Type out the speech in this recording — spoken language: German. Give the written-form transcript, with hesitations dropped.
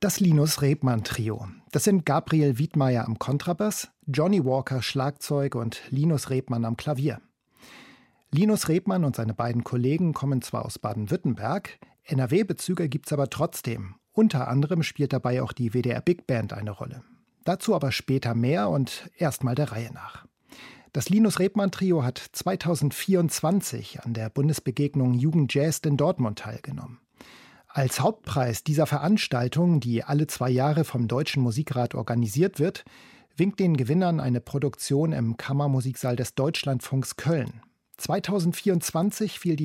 Das Linus Rebmann Trio. Das sind Gabriel Wiedmeier am Kontrabass, Johnny Walker Schlagzeug und Linus Rebmann am Klavier. Linus Rebmann und seine beiden Kollegen kommen zwar aus Baden-Württemberg, NRW-Bezüge gibt's aber trotzdem. Unter anderem spielt dabei auch die WDR Big Band eine Rolle. Dazu aber später mehr und erstmal der Reihe nach. Das Linus Rebmann Trio hat 2024 an der Bundesbegegnung Jugend Jazz in Dortmund teilgenommen. Als Hauptpreis dieser Veranstaltung, die alle 2 Jahre vom Deutschen Musikrat organisiert wird, winkt den Gewinnern eine Produktion im Kammermusiksaal des Deutschlandfunks Köln. 2024 fiel die